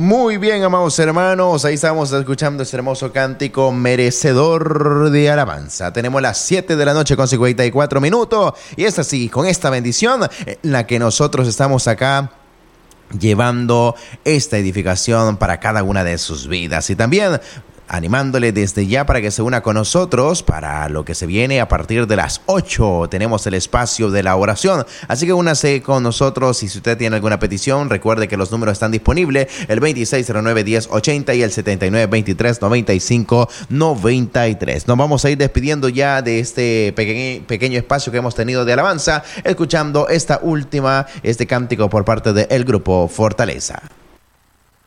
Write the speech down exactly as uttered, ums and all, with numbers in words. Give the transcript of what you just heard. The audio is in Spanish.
Muy bien, amados hermanos, ahí estamos escuchando ese hermoso cántico merecedor de alabanza. Tenemos las siete de la noche con cincuenta y cuatro minutos y es así, con esta bendición en la que nosotros estamos acá llevando esta edificación para cada una de sus vidas y también animándole desde ya para que se una con nosotros para lo que se viene a partir de las ocho. Tenemos el espacio de la oración, así que únase con nosotros y si usted tiene alguna petición, recuerde que los números están disponibles, el veintiséis cero nueve diez ochenta y el setenta y nueve veintitrés noventa y cinco noventa y tres. Nos vamos a ir despidiendo ya de este pequeño, pequeño espacio que hemos tenido de alabanza, escuchando esta última, este cántico por parte del grupo Fortaleza.